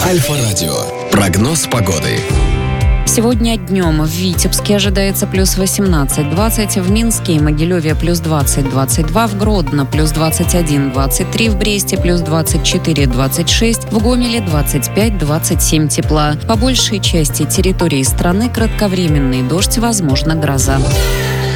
Альфа-радио. Прогноз погоды. Сегодня днем в Витебске ожидается плюс 18-20, в Минске и Могилеве плюс 20-22, в Гродно плюс 21-23, в Бресте плюс 24-26, в Гомеле 25-27 тепла. По большей части территории страны кратковременный дождь, возможно гроза.